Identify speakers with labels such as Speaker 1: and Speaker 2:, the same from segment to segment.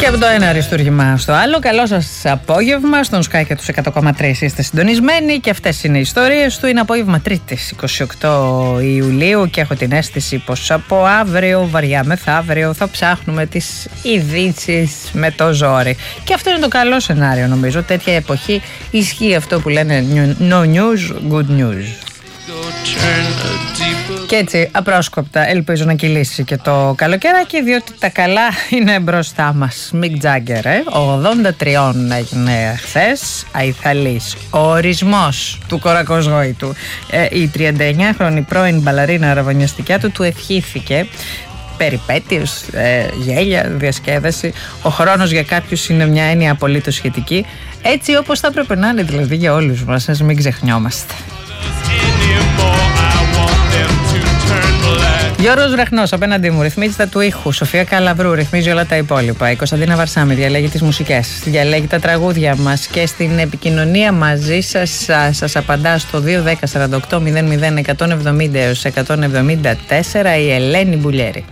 Speaker 1: Και από το ένα αριστούργημα στο άλλο, καλό σας απόγευμα. Στον Sky και τους 100,3 είστε συντονισμένοι και αυτές είναι οι ιστορίες του. Είναι απόγευμα Τρίτης, 28 Ιουλίου και έχω την αίσθηση πως από αύριο, βαριά μεθαύριο, θα ψάχνουμε τις ειδήσεις με το ζόρι. Και αυτό είναι το καλό σενάριο, νομίζω. Τέτοια εποχή ισχύει αυτό που λένε no news, good news. Και έτσι απρόσκοπτα ελπίζω να κυλήσει και το καλοκαιράκι, διότι τα καλά είναι μπροστά μας. Μικ Τζάγκερ, 83 έγινε χθες, αϊθαλής. Ο ορισμός του κορακοσγόητου. Η 39χρονη πρώην μπαλαρίνα αραβωνιαστικιά του ευχήθηκε περιπέτειες, γέλια, διασκέδαση. Ο χρόνος για κάποιους είναι μια έννοια απολύτως σχετική, έτσι όπως θα έπρεπε να είναι δηλαδή για όλους μας, ας μην ξεχνιόμαστε. Γιώργος Βραχνός απέναντί μου ρυθμίζει τα του ήχου. Σοφία Καλαβρού ρυθμίζει όλα τα υπόλοιπα. Η Κωνσταντίνα Βαρσάμι διαλέγει τις μουσικές, διαλέγει τα τραγούδια μας και στην επικοινωνία μαζί σας απαντά στο 210 48 00 170 έως 174 η Ελένη Μπουλιέρη.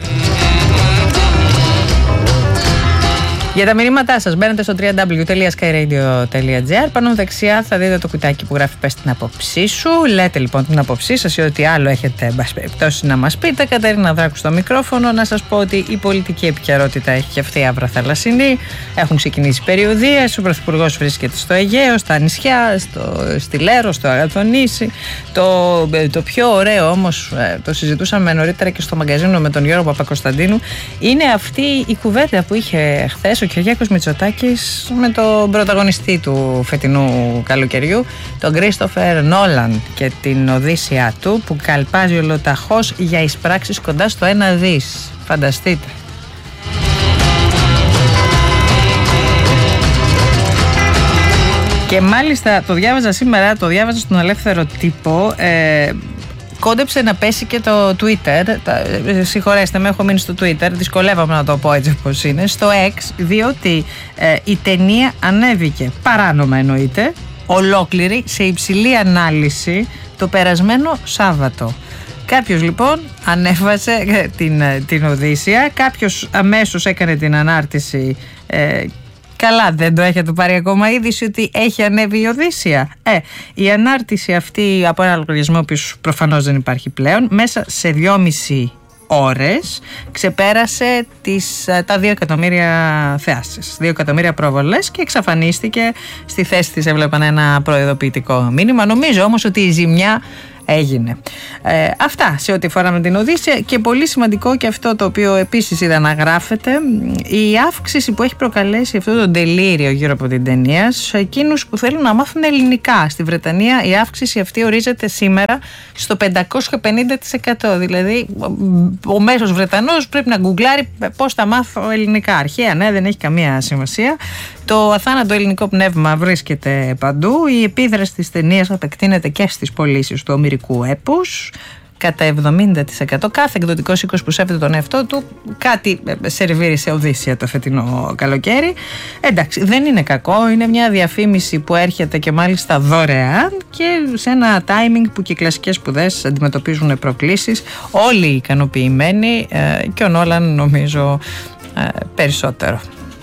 Speaker 1: Για τα μηνύματά σας μπαίνετε στο www.skyradio.gr. Πάνω δεξιά θα δείτε το κουτάκι που γράφει «Πες την άποψή σου». Λέτε λοιπόν την άποψή σας ή ό,τι άλλο έχετε μπας περιπτώσει να μας πείτε. Κατερίνα Δράκου στο μικρόφωνο. Να σας πω ότι η πολιτική επικαιρότητα έχει και αυτή αύρα θαλασσινή. Έχουν ξεκινήσει περιοδίες. Ο Πρωθυπουργός βρίσκεται στο Αιγαίο, στα νησιά, στη Λέρο, στο Αγαθονήσι. Το πιο ωραίο όμως, το συζητούσαμε νωρίτερα και στο μαγκαζίνο με τον Γιώργο Παπακοσταντίνου, είναι αυτή η κουβέντα που είχε χθες ο Κυριάκος Μητσοτάκης με τον πρωταγωνιστή του φετινού καλοκαιριού, τον Κρίστοφερ Νόλαν, και την Οδύσσειά του που καλπάζει ολοταχώς για εισπράξεις κοντά στο 1 δις. Φανταστείτε. Και μάλιστα το διάβαζα σήμερα, το διάβαζα στον Ελεύθερο Τύπο, κόντεψε να πέσει και το Twitter. Συγχωρέστε με, έχω μείνει στο Twitter. Δυσκολεύομαι να το πω έτσι όπως είναι. Στο X, διότι η ταινία ανέβηκε παράνομα, εννοείται, ολόκληρη, σε υψηλή ανάλυση το περασμένο Σάββατο. Κάποιος λοιπόν ανέβασε την Οδύσσεια, κάποιος αμέσως έκανε την ανάρτηση. Καλά, δεν το έχετε πάρει ακόμα είδηση ότι έχει ανέβει η Οδύσσεια? Η ανάρτηση αυτή από ένα λογαριασμό που προφανώς δεν υπάρχει πλέον, μέσα σε 2,5 ώρες ξεπέρασε τα 2 εκατομμύρια θεάσεις, 2 εκατομμύρια προβολές και εξαφανίστηκε. Στη θέση της έβλεπαν ένα προειδοποιητικό μήνυμα. Νομίζω όμως ότι η ζημιά έγινε. Αυτά σε ό,τι αφορά με την Οδύσσεια. Και πολύ σημαντικό και αυτό το οποίο επίσης είδα να γράφεται, η αύξηση που έχει προκαλέσει αυτό το τελείριο γύρω από την ταινία σε εκείνους που θέλουν να μάθουν ελληνικά. Στη Βρετανία η αύξηση αυτή ορίζεται σήμερα στο 550%. Δηλαδή ο μέσος Βρετανός πρέπει να γκουγκλάρει πώς θα μάθω ελληνικά. Αρχαία, ναι, δεν έχει καμία σημασία. Το αθάνατο ελληνικό πνεύμα βρίσκεται παντού. Η επίδραση της ταινίας επεκτείνεται και στις πωλήσεις του ομηρικού έπους κατά 70%. Κάθε εκδοτικός οίκος που σέβεται τον εαυτό του κάτι σερβίρισε Οδύσσεια το φετινό καλοκαίρι. Εντάξει, δεν είναι κακό. Είναι μια διαφήμιση που έρχεται και μάλιστα δωρεάν και σε ένα timing που και οι κλασικές σπουδές αντιμετωπίζουν προκλήσεις. Όλοι ικανοποιημένοι και ο Νόλαν νομίζω περισσότερο.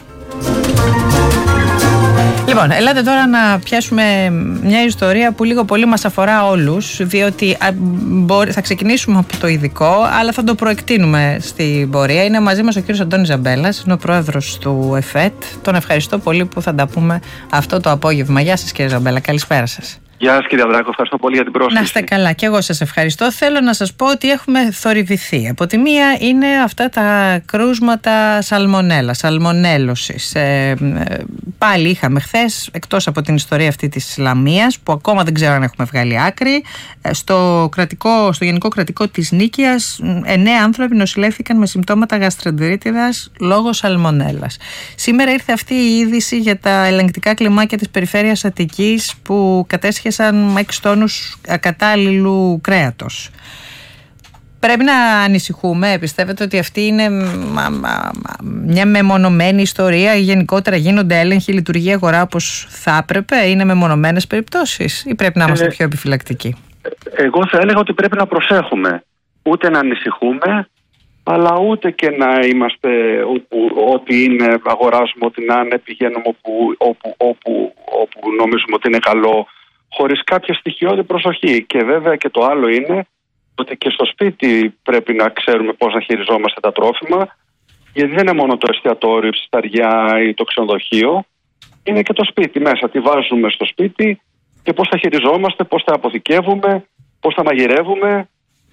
Speaker 1: Λοιπόν, ελάτε τώρα να πιάσουμε μια ιστορία που λίγο πολύ μας αφορά όλους, διότι θα ξεκινήσουμε από το ειδικό, αλλά θα το προεκτείνουμε στην πορεία. Είναι μαζί μας ο κύριος Αντώνης Ζαμπέλας, είναι ο πρόεδρος του ΕΦΕΤ. Τον ευχαριστώ πολύ που θα τα πούμε αυτό το απόγευμα. Γεια σας κύριε Ζαμπέλα, καλησπέρα σας.
Speaker 2: Γεια σας κύριε Δράκο, ευχαριστώ πολύ για την πρόσκληση.
Speaker 1: Να είστε καλά, και εγώ σας ευχαριστώ. Θέλω να σας πω ότι έχουμε θορυβηθεί. Από τη μία είναι αυτά τα κρούσματα σαλμονέλωσης. Πάλι είχαμε χθες, εκτός από την ιστορία αυτή της Λαμίας, που ακόμα δεν ξέρω αν έχουμε βγάλει άκρη, στο Γενικό Κρατικό της Νίκαιας 9 άνθρωποι νοσηλεύτηκαν με συμπτώματα γαστρεντερίτιδας λόγω σαλμονέλας. Σήμερα ήρθε αυτή η είδηση για τα ελεγκτικά κλιμάκια της περιφέρειας Αττικής που κατέσχεσαν 6 τόνους ακατάλληλου κρέατος. Πρέπει να ανησυχούμε? Πιστεύετε ότι αυτή είναι μια μεμονωμένη ιστορία ή γενικότερα γίνονται έλεγχοι, λειτουργεί η αγορά όπως θα έπρεπε? Είναι μεμονωμένες περιπτώσεις ή πρέπει να είμαστε πιο επιφυλακτικοί?
Speaker 2: Εγώ θα έλεγα ότι πρέπει να προσέχουμε. Ούτε να ανησυχούμε, αλλά ούτε και να είμαστε ό,τι είναι, αγοράζουμε ό,τι να είναι, πηγαίνουμε όπου νομίζουμε ότι είναι καλό, χωρίς κάποια στοιχειώδη προσοχή. Και βέβαια και το άλλο είναι ότι και στο σπίτι πρέπει να ξέρουμε πώς να χειριζόμαστε τα τρόφιμα, γιατί δεν είναι μόνο το εστιατόριο, η ψισταριά ή το ξενοδοχείο, είναι και το σπίτι μέσα. Τι βάζουμε στο σπίτι και πώς τα χειριζόμαστε, πώς τα αποθηκεύουμε, πώς τα μαγειρεύουμε.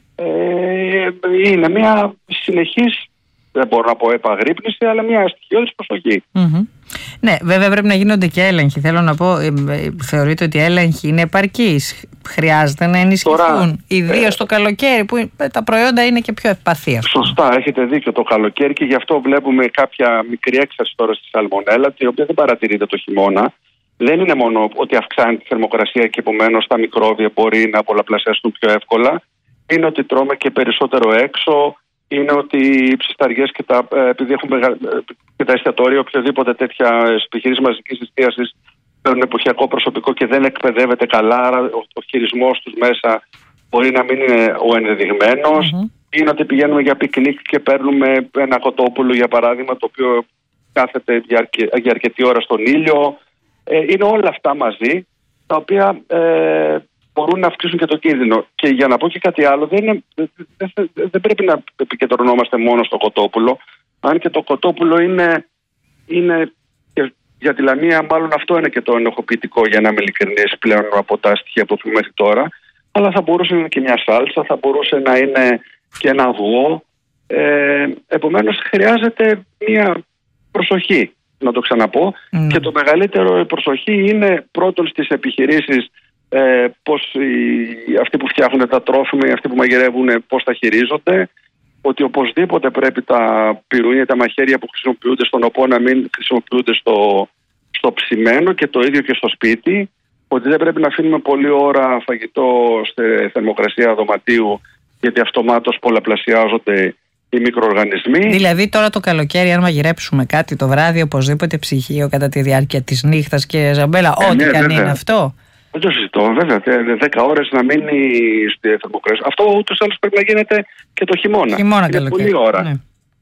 Speaker 2: Είναι μια συνεχής, δεν μπορώ να πω επαγρύπνηση, αλλά μια στοιχειώδης προσοχή.
Speaker 1: Ναι, βέβαια πρέπει να γίνονται και έλεγχοι. Θέλω να πω, θεωρείτε ότι οι έλεγχοι είναι επαρκείς? Χρειάζεται να ενισχυθούν, ιδίως το καλοκαίρι που τα προϊόντα είναι και πιο ευπαθή.
Speaker 2: Σωστά, έχετε δίκιο, το καλοκαίρι, και γι' αυτό βλέπουμε κάποια μικρή έξαρση τώρα στη σαλμονέλα, η οποία δεν παρατηρείται το χειμώνα. Δεν είναι μόνο ότι αυξάνει τη θερμοκρασία και επομένως τα μικρόβια μπορεί να πολλαπλασιαστούν πιο εύκολα. Είναι ότι τρώμε και περισσότερο έξω. Είναι ότι οι ψισταριές επειδή έχουν και τα εστιατόρια, οποιοδήποτε τέτοια επιχειρήσεις μαζικής εστίασης παίρνουν εποχιακό προσωπικό και δεν εκπαιδεύεται καλά, άρα ο χειρισμός τους μέσα μπορεί να μην είναι ο ενδεδειγμένος. Είναι ότι πηγαίνουμε για πικνίκ και παίρνουμε ένα κοτόπουλο, για παράδειγμα, το οποίο κάθεται για αρκετή ώρα στον ήλιο. Είναι όλα αυτά μαζί, τα οποία μπορούν να αυξήσουν και το κίνδυνο. Και για να πω και κάτι άλλο, δεν πρέπει να επικεντρωνόμαστε μόνο στο κοτόπουλο. Αν και το κοτόπουλο είναι για τη Λαμία, μάλλον αυτό είναι και το ενοχοποιητικό, για να είμαι ειλικρινής, πλέον από τα στοιχεία που έχουμε μέχρι τώρα. Αλλά θα μπορούσε να είναι και μια σάλτσα, θα μπορούσε να είναι και ένα αυγό. Επομένως χρειάζεται μια προσοχή, να το ξαναπώ. Και το μεγαλύτερο προσοχή είναι πρώτον στις επιχειρήσεις, πώς αυτοί που φτιάχνουν τα τρόφιμα ή αυτοί που μαγειρεύουν, πώς τα χειρίζονται. Ότι οπωσδήποτε πρέπει τα πυρούνια, τα μαχαίρια που χρησιμοποιούνται στον οπό να μην χρησιμοποιούνται στο ψημένο, και το ίδιο και στο σπίτι. Ότι δεν πρέπει να αφήνουμε πολλή ώρα φαγητό στη θερμοκρασία δωματίου, γιατί αυτομάτως πολλαπλασιάζονται οι μικροοργανισμοί. Δηλαδή τώρα το καλοκαίρι, αν μαγειρέψουμε κάτι το βράδυ, οπωσδήποτε ψυγείο κατά τη διάρκεια της νύχτας, και Ζαμπέλα, ό,τι καν είναι αυτό. Δεν το συζητώ, βέβαια. 10 ώρες να μείνει στη θερμοκρασία. Αυτό ούτως ή άλλως πρέπει να γίνεται και το χειμώνα. Είναι πολλή ώρα. Ναι.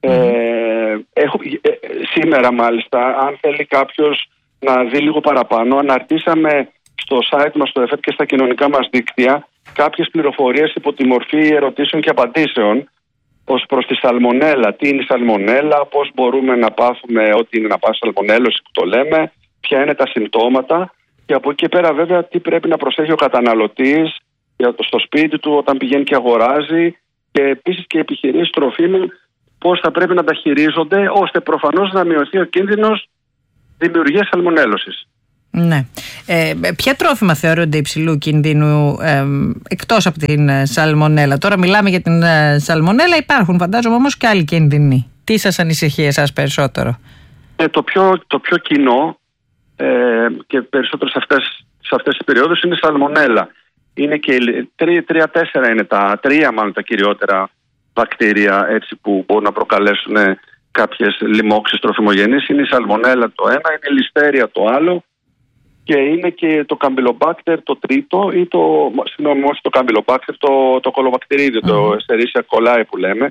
Speaker 2: Σήμερα, μάλιστα, αν θέλει κάποιος να δει λίγο παραπάνω, αναρτήσαμε στο site μας, στο ΕΦΕΤ και στα κοινωνικά μας δίκτυα, κάποιες πληροφορίες υπό τη μορφή ερωτήσεων και απαντήσεων ως προς τη σαλμονέλα. Τι είναι η σαλμονέλα, πώς μπορούμε να πάθουμε ό,τι είναι να πάθει σαλμονέλωση που το λέμε, ποια είναι τα συμπτώματα. Και από εκεί πέρα, βέβαια, τι πρέπει να προσέχει ο καταναλωτής στο σπίτι του όταν πηγαίνει και αγοράζει, και επίσης και οι επιχειρήσεις τροφίμων πώς θα πρέπει να τα χειρίζονται, ώστε προφανώς να μειωθεί ο κίνδυνος δημιουργίας σαλμονέλωσης. Ναι. Ποια τρόφιμα θεωρούνται υψηλού κινδύνου εκτός από την σαλμονέλα? Τώρα μιλάμε για την σαλμονέλα, υπάρχουν φαντάζομαι όμως και άλλοι κίνδυνοι. Τι σας ανησυχεί εσάς περισσότερο? Το πιο κοινό και περισσότερο σε αυτές τις περιόδους είναι η σαλμονέλα. Είναι και 3-4 είναι τα κυριότερα βακτήρια, έτσι, που μπορούν να προκαλέσουν κάποιες λοιμώξεις τροφιμογενείς. Είναι η σαλμονέλα το ένα, είναι η λιστέρια το άλλο, και είναι και το καμπυλομπάκτερ το τρίτο, ή όχι το καμπυλομπάκτερ, το κολοβακτηρίδιο, το Escherichia coli που λέμε.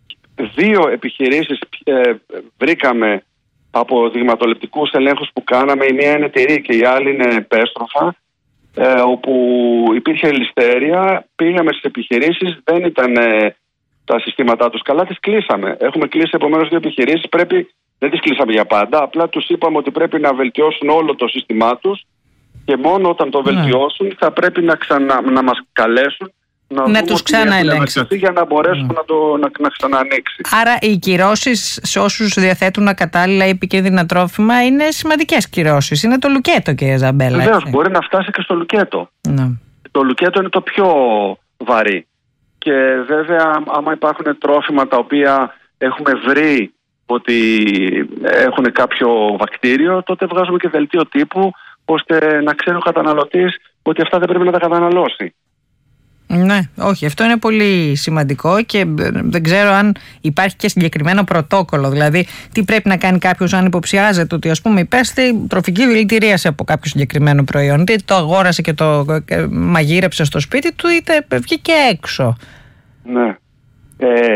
Speaker 2: 2 επιχειρήσεις βρήκαμε από δειγματοληπτικούς ελέγχους που κάναμε. Η μία είναι τυρί και η άλλη είναι πέστροφα, όπου υπήρχε λιστέρια. Πήγαμε στις επιχειρήσεις, δεν ήταν τα συστήματά τους καλά, τις κλείσαμε. Έχουμε κλείσει επομένως 2 επιχειρήσεις. Δεν τις κλείσαμε για πάντα, απλά τους είπαμε ότι πρέπει να βελτιώσουν όλο το σύστημά τους, και μόνο όταν το βελτιώσουν θα πρέπει να μας καλέσουν να τους ξαναελέγξουν, για να μπορέσουμε να ξαναανοίξει. Άρα οι κυρώσεις σε όσους διαθέτουν ακατάλληλα ή επικίνδυνα τρόφιμα είναι σημαντικές κυρώσεις. Είναι το λουκέτο, κύριε Ζαμπέλα. Βεβαίως, μπορεί να φτάσει και στο λουκέτο. Το λουκέτο είναι το πιο βαρύ. Και βέβαια, άμα υπάρχουν τρόφιμα τα οποία έχουμε βρει ότι έχουν κάποιο βακτήριο, τότε βγάζουμε και δελτίο τύπου, ώστε να ξέρει ο καταναλωτής ότι αυτά δεν πρέπει να τα καταναλώσει. Ναι, όχι, αυτό είναι πολύ σημαντικό, και δεν ξέρω αν υπάρχει και συγκεκριμένο πρωτόκολλο. Δηλαδή, τι πρέπει να κάνει κάποιος αν υποψιάζεται ότι, ας πούμε, υπέστη τροφική δηλητηρίαση από κάποιο συγκεκριμένο προϊόν, είτε το αγόρασε και το μαγείρεψε στο σπίτι του, είτε βγήκε έξω. Ναι.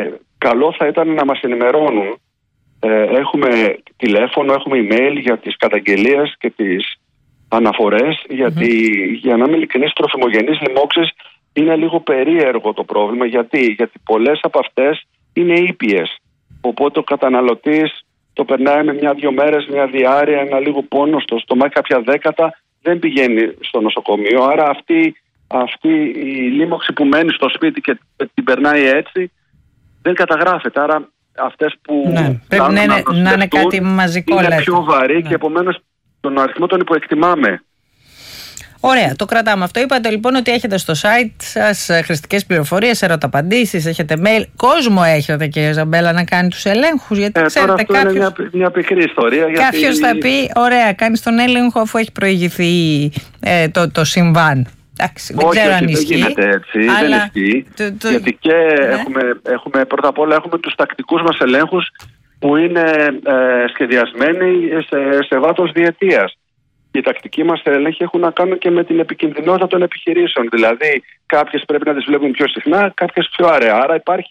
Speaker 2: καλό θα ήταν να μας ενημερώνουν. Έχουμε τηλέφωνο, έχουμε email για τις καταγγελίες και τις αναφορές, γιατί για να είμαι ειλικρινής, τροφιμογενείς λοιμώξεις είναι λίγο περίεργο το πρόβλημα. Γιατί πολλές από αυτές είναι ήπιες. Οπότε ο καταναλωτής το περνάει με 1-2 μέρες, μια διάρρεια, ένα λίγο πόνο στο στομάχι, κάποια δέκατα, δεν πηγαίνει στο νοσοκομείο. Άρα αυτή η λίμωξη που μένει στο σπίτι και την περνάει έτσι δεν καταγράφεται. Άρα αυτές που
Speaker 1: πρέπει να είναι κάτι μαζικό,
Speaker 2: είναι πιο βαρύ και επομένως τον αριθμό τον υποεκτιμάμε.
Speaker 1: Ωραία, το κρατάμε αυτό. Είπατε λοιπόν ότι έχετε στο site σας χρηστικές πληροφορίες, ερωταπαντήσεις, έχετε mail. Κόσμο έχετε, κύριε Ζαμπέλα, να κάνει τους ελέγχους? Γιατί ξέρετε,
Speaker 2: τώρα αυτό είναι μια πικρή ιστορία.
Speaker 1: Κάποιος θα πει, ωραία, κάνει τον έλεγχο αφού έχει προηγηθεί το συμβάν. Εντάξει, δεν ξέρω αν ισχύει.
Speaker 2: Δεν γίνεται έτσι, δεν ισχύει. Γιατί και έχουμε πρώτα απ' όλα τους τακτικούς μας ελέγχους που είναι σχεδιασμένοι σε βάθος διετίας. Οι τακτικοί μας έλεγχοι έχουν να κάνουν και με την επικινδυνότητα των επιχειρήσεων. Δηλαδή, κάποιες πρέπει να τις βλέπουν πιο συχνά, κάποιες πιο αραιά. Άρα υπάρχει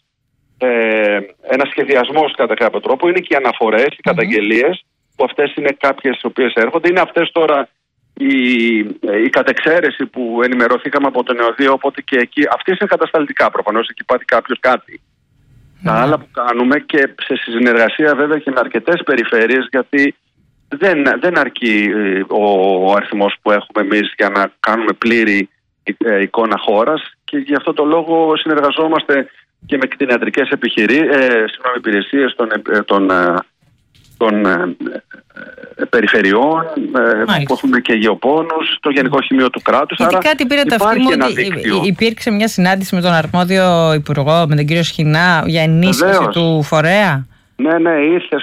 Speaker 2: ένας σχεδιασμός κατά κάποιο τρόπο. Είναι και οι αναφορές, οι καταγγελίες, που αυτές είναι κάποιες οι οποίες έρχονται. Είναι αυτές τώρα η κατεξαίρεση που ενημερωθήκαμε από τον ΕΟΔΙ, οπότε και εκεί, αυτές είναι κατασταλτικά προφανώς, εκεί πάθει κάποιος κάτι. Τα άλλα που κάνουμε και σε συνεργασία βέβαια και με αρκετές περιφέρειες, γιατί δεν αρκεί ο αριθμός που έχουμε εμείς για να κάνουμε πλήρη εικόνα χώρας, και γι' αυτό το λόγο συνεργαζόμαστε και με κτηνιατρικές υπηρεσίες των περιφερειών που έχουμε και γεωπόνους, το Γενικό Χημείο του Κράτους.
Speaker 1: Γιατί κάτι πήρε ταυτή μου ότι υπήρξε μια συνάντηση με τον αρμόδιο υπουργό, με τον κύριο Σχοινά, για ενίσχυση του φορέα.
Speaker 2: Ναι, ήρθε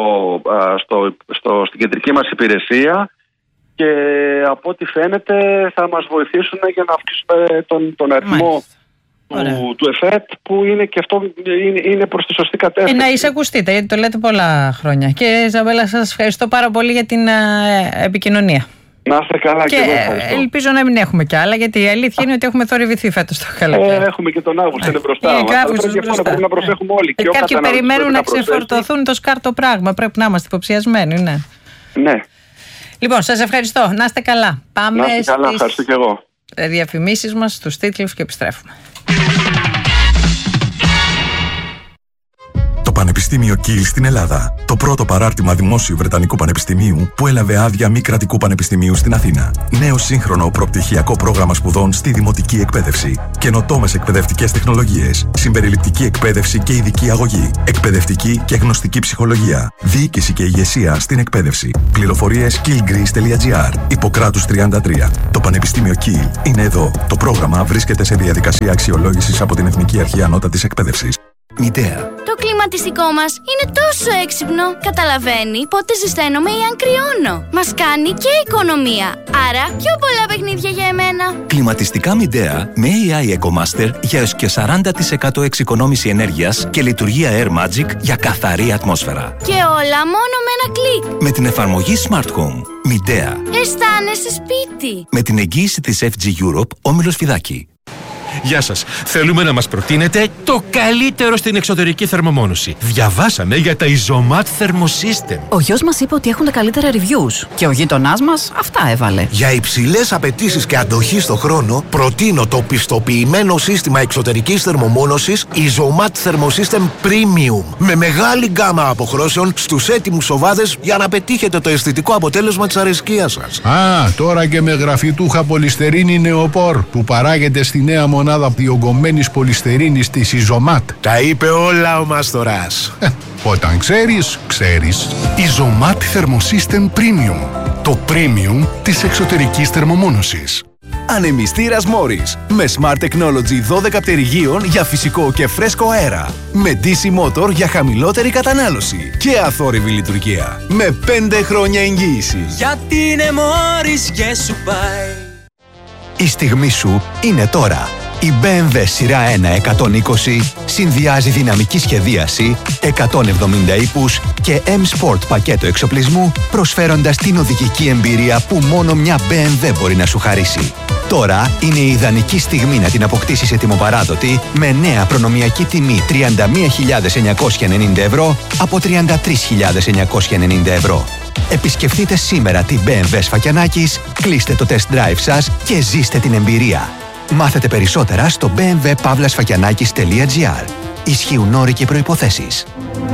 Speaker 2: στην κεντρική μας υπηρεσία και από ό,τι φαίνεται θα μας βοηθήσουν για να αυξήσουμε τον αριθμό του ΕΦΕΤ, που είναι και αυτό είναι προς τη σωστή κατεύθυνση.
Speaker 1: Να εισακουστείτε, γιατί το λέτε πολλά χρόνια. Και Ζαμπέλα, σας ευχαριστώ πάρα πολύ για την επικοινωνία.
Speaker 2: Να είστε καλά και εγώ ευχαριστώ.
Speaker 1: Ελπίζω να μην έχουμε κι άλλα, γιατί η αλήθεια είναι ότι έχουμε θορυβηθεί φέτος το καλοκαίρι.
Speaker 2: Έχουμε και τον Αύγουστο, είναι μπροστά μας. Πρέπει να προσέχουμε όλοι.
Speaker 1: Κάποιοι περιμένουν να ξεφορτωθούν το σκάρτο πράγμα. Πρέπει να είμαστε υποψιασμένοι,
Speaker 2: ναι.
Speaker 1: Λοιπόν, σας ευχαριστώ. Να είστε καλά. Πάμε
Speaker 2: στις
Speaker 1: διαφημίσεις μας, στους τίτλους και επιστρέφουμε.
Speaker 3: Το Πανεπιστήμιο Κιλ στην Ελλάδα. Το πρώτο παράρτημα δημόσιου Βρετανικού Πανεπιστημίου που έλαβε άδεια μη κρατικού πανεπιστημίου στην Αθήνα. Νέο σύγχρονο προπτυχιακό πρόγραμμα σπουδών στη δημοτική εκπαίδευση. Καινοτόμες εκπαιδευτικές τεχνολογίες. Συμπεριληπτική εκπαίδευση και ειδική αγωγή. Εκπαιδευτική και γνωστική ψυχολογία. Διοίκηση και ηγεσία στην εκπαίδευση. Πληροφορίες killgreece.gr. Ιπποκράτους 33. Το Πανεπιστήμιο Κιλ είναι εδώ. Το πρόγραμμα βρίσκεται σε διαδικασία αξιολόγησης από την Εθνική Αρχή Ανώτατης Εκπαίδευσης. Μητέα.
Speaker 4: Το κλιματιστικό μας είναι τόσο έξυπνο. Καταλαβαίνει πότε ζεσταίνομαι ή αν κρυώνω. Μας κάνει και οικονομία. Άρα πιο πολλά παιχνίδια για εμένα.
Speaker 5: Κλιματιστικά Μητέα με AI EcoMaster για έως και 40% εξοικονόμηση ενέργειας και λειτουργία Air Magic για καθαρή ατμόσφαιρα.
Speaker 4: Και όλα μόνο με ένα κλικ.
Speaker 5: Με την εφαρμογή Smart Home. Μητέα.
Speaker 4: Αισθάνεσαι σπίτι.
Speaker 5: Με την εγγύηση της FG Europe, Όμιλος Φιδάκη.
Speaker 6: Γεια σας. Θέλουμε να μας προτείνετε το καλύτερο στην εξωτερική θερμομόνωση. Διαβάσαμε για τα Isomat Thermosystem.
Speaker 7: Ο γιος μας είπε ότι έχουν τα καλύτερα reviews και ο γείτονάς μας αυτά έβαλε.
Speaker 8: Για υψηλές απαιτήσεις και αντοχή στο χρόνο, προτείνω το πιστοποιημένο σύστημα εξωτερικής θερμομόνωσης Isomat Thermosystem Premium. Με μεγάλη γκάμα αποχρώσεων στους έτοιμους σοβάδες για να πετύχετε το αισθητικό αποτέλεσμα της αρεσκίας σας.
Speaker 9: Τώρα και με γραφιτούχα πολυστερίνη νεοπόρ που παράγεται στη νέα μονάδα διογκωμένης πολυστερίνης της Isomat.
Speaker 8: Τα είπε όλα ο Μαστοράς.
Speaker 9: Όταν ξέρεις, ξέρεις. Isomat Thermosystem Premium. Το premium της εξωτερικής θερμομόνωσης.
Speaker 10: Ανεμιστήρας Morris. Με Smart Technology 12 πτερυγίων για φυσικό και φρέσκο αέρα. Με DC Motor για χαμηλότερη κατανάλωση. Και αθόρυβη λειτουργία. Με 5 χρόνια εγγύηση.
Speaker 11: Γιατί είναι Morris και σου πάει.
Speaker 10: Η στιγμή σου είναι τώρα. Η BMW σειρά 1 120 συνδυάζει δυναμική σχεδίαση, 170 ύπους και M-Sport πακέτο εξοπλισμού, προσφέροντας την οδηγική εμπειρία που μόνο μια BMW μπορεί να σου χαρίσει.
Speaker 12: Τώρα είναι η ιδανική στιγμή να την αποκτήσεις ετοιμοπαράδοτη με νέα προνομιακή τιμή 31.990 ευρώ από 33.990 ευρώ. Επισκεφτείτε σήμερα την BMW Σφακιανάκης, κλείστε το test drive σας και ζήστε την εμπειρία. Μάθετε περισσότερα στο bmwpavlasfakianakis.gr. Ισχύουν όροι και προϋποθέσεις.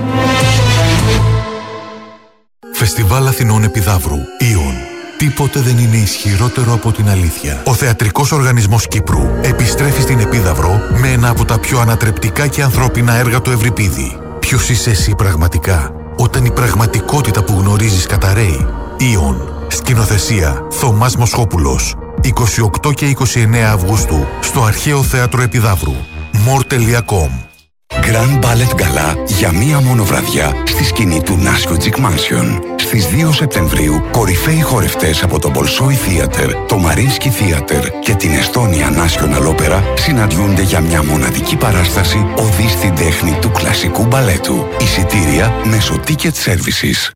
Speaker 13: Φεστιβάλ Αθηνών Επιδαύρου, Ιον. Τίποτε δεν είναι ισχυρότερο από την αλήθεια. Ο Θεατρικός Οργανισμός Κύπρου επιστρέφει στην Επίδαυρο με ένα από τα πιο ανατρεπτικά και ανθρώπινα έργα του Ευρυπίδη. Ποιος είσαι εσύ πραγματικά, όταν η πραγματικότητα που γνωρίζεις καταραίει? Ιον. Σκηνοθεσία Θωμάς Μοσχόπουλος. 28 και 29 Αυγούστου στο Αρχαίο Θέατρο Επιδαύρου. more.com.
Speaker 14: Grand Ballet Gala για μία μόνο βραδιά στη σκηνή του Nasco Mansion. Στις 2 Σεπτεμβρίου, κορυφαίοι χορευτές από το Bolshoi Theater, το Mariinsky Theater και την Estonia National Opera συναντιούνται για μια μοναδική παράσταση οδή στην τέχνη του κλασικού μπαλέτου. Εισιτήρια μέσω Ticket Services.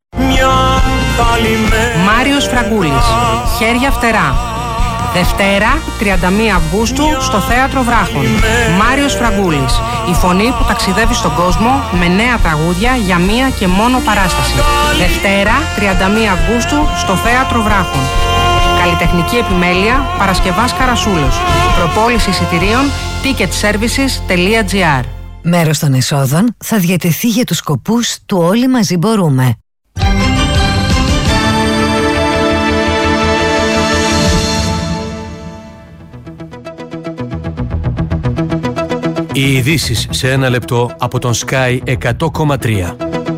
Speaker 15: Μάριος Φραγκούλης, Χέρια φτερά. Δευτέρα, 31 Αυγούστου, στο Θέατρο Βράχων. Μάριος Φραγκούλης, η φωνή που ταξιδεύει στον κόσμο με νέα τραγούδια για μία και μόνο παράσταση. Δευτέρα, 31 Αυγούστου, στο Θέατρο Βράχων. Καλλιτεχνική επιμέλεια, Παρασκευάς Καρασούλος. Προπόληση εισιτηρίων, ticketservices.gr.
Speaker 16: Μέρος των εσόδων θα διατεθεί για τους σκοπούς του Όλοι Μαζί Μπορούμε.
Speaker 17: Οι ειδήσεις σε ένα λεπτό από τον Sky 100,3.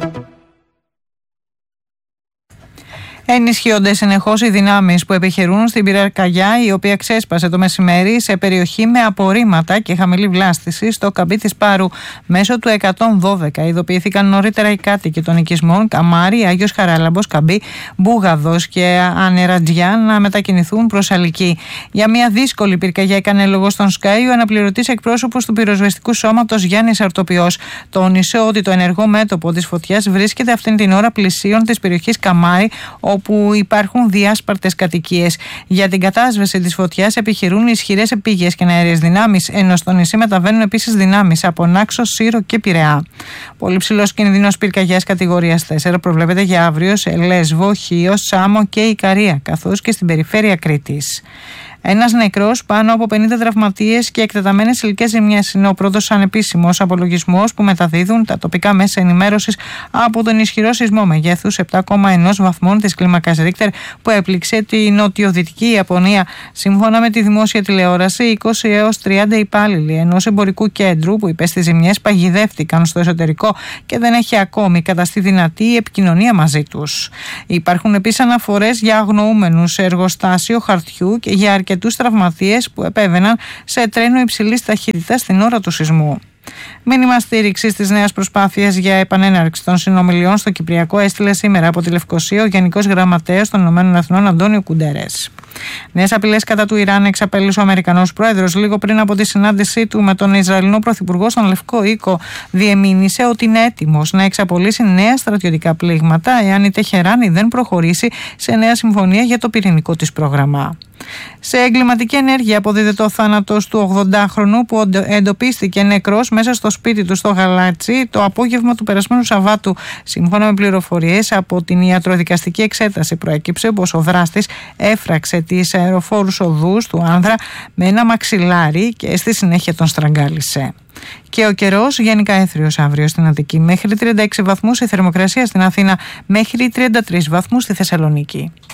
Speaker 1: Ενισχύονται συνεχώς οι δυνάμεις που επιχειρούν στην πυρκαγιά, η οποία ξέσπασε το μεσημέρι σε περιοχή με απορρίμματα και χαμηλή βλάστηση στο Καμπί της Πάρου μέσω του 112. Ειδοποιήθηκαν νωρίτερα οι κάτοικοι των οικισμών Καμάρι, Άγιος Χαράλαμπος, Καμπί, Μπούγαδος και Ανερατζιά να μετακινηθούν προς Αλική. Για μια δύσκολη πυρκαγιά έκανε λόγο στον Sky ο αναπληρωτής εκπρόσωπος του πυροσβεστικού σώματος Γιάννης Αρτοπιός. Τόνισε ότι το ενεργό μέτωπο της φωτιάς βρίσκεται αυτήν την ώρα πλησίων της περιοχής Καμάρι, όπου υπάρχουν διάσπαρτες κατοικίες. Για την κατάσβεση της φωτιάς επιχειρούν ισχυρές επίγειες και αέριες δυνάμεις, ενώ στο νησί μεταβαίνουν επίσης δυνάμεις από Νάξο, Σύρο και Πειραιά. Πολύ ψηλός κινδύνος πυρκαγιάς κατηγορίας 4 προβλέπεται για αύριο σε Λέσβο, Χίο, Σάμο και Ικαρία, καθώς και στην περιφέρεια Κρήτης. Ένας νεκρός, πάνω από 50 τραυματίες και εκτεταμένες υλικές ζημιές είναι ο πρώτος ανεπίσημος απολογισμός που μεταδίδουν τα τοπικά μέσα ενημέρωσης από τον ισχυρό σεισμό μεγέθους 7,1 βαθμών της κλίμακας Ρίχτερ που έπληξε τη νοτιοδυτική Ιαπωνία. Σύμφωνα με τη δημόσια τηλεόραση, 20 έως 30 υπάλληλοι ενός εμπορικού κέντρου που υπέστη ζημιές παγιδεύτηκαν στο εσωτερικό και δεν έχει ακόμη καταστεί δυνατή η επικοινωνία μαζί τους. Υπάρχουν επίσης αναφορές για αγνοούμενους σε εργοστάσιο χαρτιού και για αρκετούς τραυματίες που επέβαιναν σε τρένο υψηλής ταχύτητας στην ώρα του σεισμού. Μήνυμα στήριξης της νέας προσπάθειας για επανέναρξη των συνομιλιών στο Κυπριακό έστειλε σήμερα από τη Λευκοσία ο Γενικός Γραμματέας των ΗΠΑ Αντώνιο Κουντερές. Νέες απειλές κατά του Ιράν εξαπέλυσε ο Αμερικανός Πρόεδρος λίγο πριν από τη συνάντησή του με τον Ισραηλινό Πρωθυπουργό στον Λευκό Οίκο. Διεμήνυσε ότι είναι έτοιμος να εξαπολύσει νέα στρατιωτικά πλήγματα εάν η Τεχεράνη δεν προχωρήσει σε νέα συμφωνία για το πυρηνικό της πρόγραμμα. Σε εγκληματική ενέργεια αποδίδεται ο θάνατος του 80χρονου που εντοπίστηκε νεκρός μέσα στο σπίτι του στο Γαλάτσι το απόγευμα του περασμένου Σαββάτου. Σύμφωνα με πληροφορίες από την ιατροδικαστική εξέταση, προέκυψε πως ο δράστης έφραξε τις αεροφόρους οδούς του άνδρα με ένα μαξιλάρι και στη συνέχεια τον στραγγάλισε. Και ο καιρός γενικά έθριος αύριο στην Αττική, μέχρι 36 βαθμούς η θερμοκρασία στην Αθήνα, μέχρι 33 βαθμούς στη Θεσσαλονίκη.